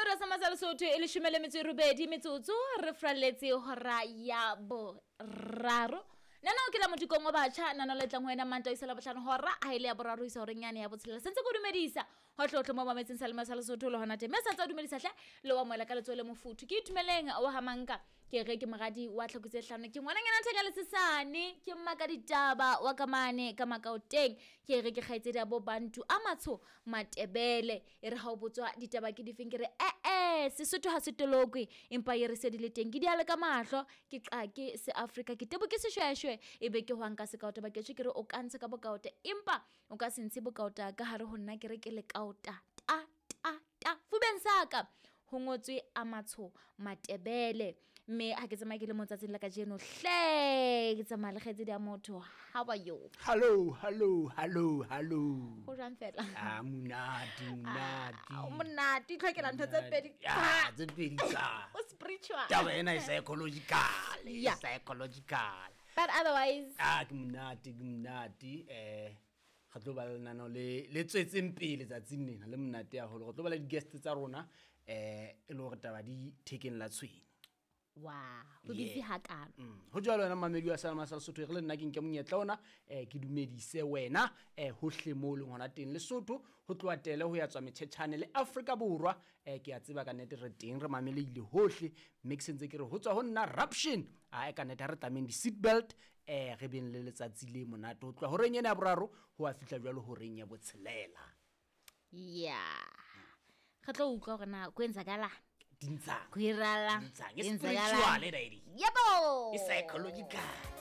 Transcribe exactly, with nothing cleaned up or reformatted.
Radio Samasa Lesotho e leshome le metso e robedi metsotso re fralletse hora ya boraro. Nana o kila motikong wa batjha nana le tlangwe na manto isela botlhano hora a ile ya boraro isa hore nyane ya botshelela sentse go dumedisa hotlhotlho mo mametseng sa le masala Lesotho le hona te me sa tsa dumedisa hle le wa moela ka letswele mofuthu ke itumeleng wa hamanka ke re ke mogadi wa tlhokotse hlano ke ngwana ngena theka le sesane ke mmaka ditaba wa kamane ka makaoteng ke re ke kgaitsedi ya bo bantu a matsho matebele e re ha o botswa ditaba ke difeng ke re eh eh Sesotho ha se tolokwe empa ye re se di le teng ke diale ka mahlo ke qake se Africa ke tebo ke seshweshwe e be ke hwanka se kaota ba ke ke re o kantshe ka bokaota empa o ka sentse bokaota ka hare ho nna ke re ke le kaota ta ta ta fubeng saka ho ngotswe a matsho matebele me ha ke tsamaye ke le motsatsing la ka jeno hle ke tsamaya le kgetse dia motho how are you hello hello hello hello ho jang fela ah munati munati monate tlhokela ntho tse pedi ah tse pedi tsa o spiritual taba ena e psychological Yeah. psychological but otherwise ah ke munati ke munati eh ga tlo ba lena no le le tswetseng pele tsa tsinena le monate ya holo go tlo ba le di guest tsa rona eh e lo re taba di thekeng la tshwene wow go bitse hakalo ho jalo na mamedi wa Salama sa Lesotho re le nna ke nke monyetla ona eh ke dumedise wena eh hohle mo le ngwana teng Lesotho ho tloa tele ho ya tswa methetshane le Africa borwa eh ke a tseba ka nete re teng re mameleile hohle mix ntse ke re ho tswa ho nna Raption a ka nete re tameng di seat belt eh re ben le letsatsi le monate ho tloa ho reng ena ya boraro ho a fitla jwalo ho reng ya botshelela yeah ga tlo utlwa gore na kwenzakala dintsang kuirala dintsang e spiritual e dai yebo e psychological